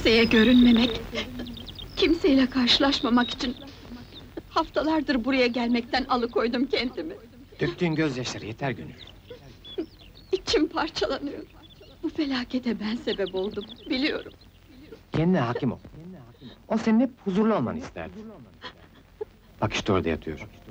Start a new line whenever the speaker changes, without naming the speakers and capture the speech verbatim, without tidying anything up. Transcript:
Kimseye görünmemek, kimseyle karşılaşmamak için haftalardır buraya gelmekten alıkoydum kendimi.
Döktüğün gözyaşları yeter Gönül.
İçim parçalanıyor. Bu felakete ben sebep oldum, biliyorum.
Kendine hakim ol. O senin hep huzurlu olmanı isterdi. Bak işte orada yatıyor.